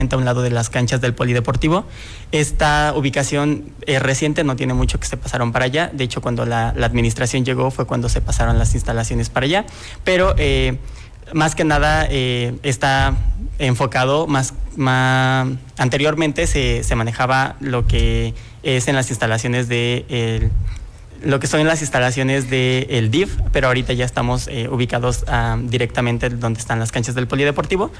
a un lado de las canchas del polideportivo. Esta ubicación es reciente, no tiene mucho que se pasaron para allá. De hecho, cuando la administración llegó fue cuando se pasaron las instalaciones para allá. Pero más que nada está enfocado anteriormente se manejaba lo que es en las instalaciones lo que son en las instalaciones del DIF, pero ahorita ya estamos ubicados directamente donde están las canchas del polideportivo.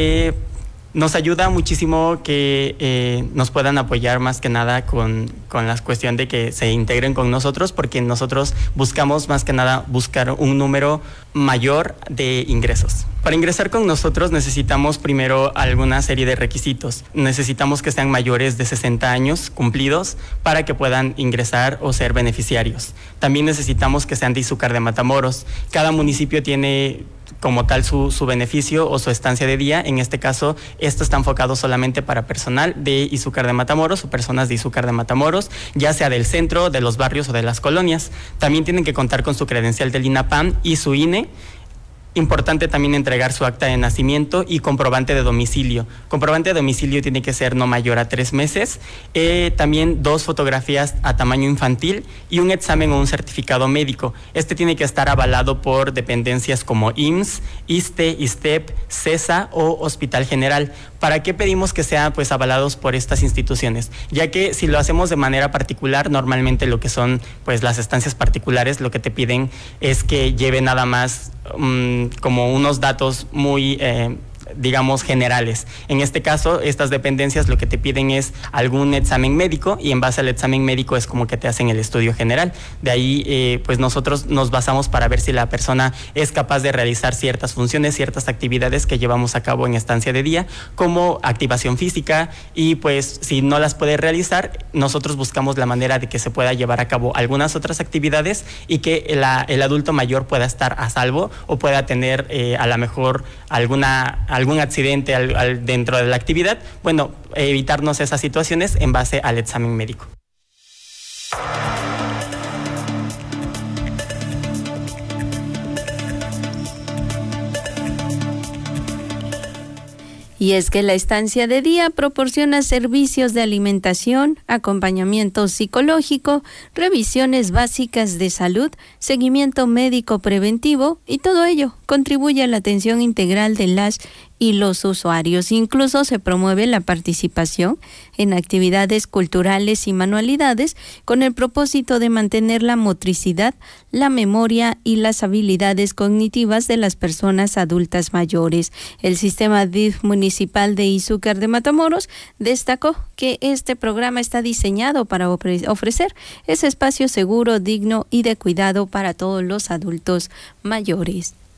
Nos ayuda muchísimo que nos puedan apoyar más que nada con la cuestión de que se integren con nosotros, porque nosotros buscamos más que nada buscar un número mayor de ingresos. Para ingresar con nosotros necesitamos primero alguna serie de requisitos. Necesitamos que sean mayores de 60 años cumplidos para que puedan ingresar o ser beneficiarios. También necesitamos que sean de Izúcar de Matamoros. Cada municipio tiene como tal su beneficio o su estancia de día. En este caso, esto está enfocado solamente para personal de Izúcar de Matamoros o personas de Izúcar de Matamoros, ya sea del centro, de los barrios o de las colonias. También tienen que contar con su credencial del INAPAM y su INE. Importante también entregar su acta de nacimiento y comprobante de domicilio. Comprobante de domicilio tiene que ser no mayor a 3 meses. También 2 fotografías a tamaño infantil y un examen o un certificado médico. Este tiene que estar avalado por dependencias como IMSS, ISSSTE, ISTEP, CESA o Hospital General. ¿Para qué pedimos que sean pues avalados por estas instituciones? Ya que si lo hacemos de manera particular, normalmente lo que son pues las estancias particulares, lo que te piden es que lleve nada más como unos datos muy digamos generales. En este caso, estas dependencias lo que te piden es algún examen médico y en base al examen médico es como que te hacen el estudio general. De ahí pues nosotros nos basamos para ver si la persona es capaz de realizar ciertas funciones, ciertas actividades que llevamos a cabo en estancia de día, como activación física, y pues si no las puede realizar, nosotros buscamos la manera de que se pueda llevar a cabo algunas otras actividades y que el adulto mayor pueda estar a salvo o pueda tener a lo mejor algún accidente dentro de la actividad. Bueno, evitarnos esas situaciones en base al examen médico. Y es que la estancia de día proporciona servicios de alimentación, acompañamiento psicológico, revisiones básicas de salud, seguimiento médico preventivo, y todo ello contribuye a la atención integral de las y los usuarios. Incluso se promueve la participación en actividades culturales y manualidades con el propósito de mantener la motricidad, la memoria y las habilidades cognitivas de las personas adultas mayores. El sistema DIF municipal de Izúcar de Matamoros destacó que este programa está diseñado para ofrecer ese espacio seguro, digno y de cuidado para todos los adultos mayores.